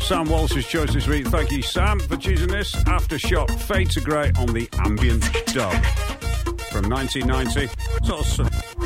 Sam Walsh's choice this week. Thank you, Sam, for choosing this. Aftershock, Fade to Grey on the Ambient Dub. From 1990. Sort of